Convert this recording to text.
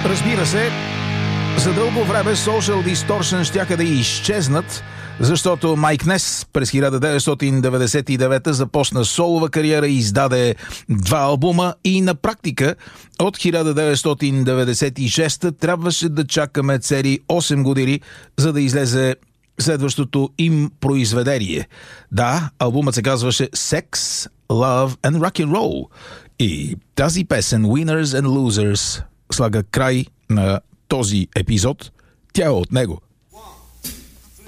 Разбира се, за дълго време Social Distortion щяха да изчезнат, защото Майк Нес през 1999 започна солова кариера и издаде 2 албума и на практика от 1996 трябваше да чакаме цели 8 години, за да излезе следващото им произведение. Да, албумът се казваше Sex, Love and Rock and Roll и тази песен Winners and Losers слага край на този епизод. Тя е от него.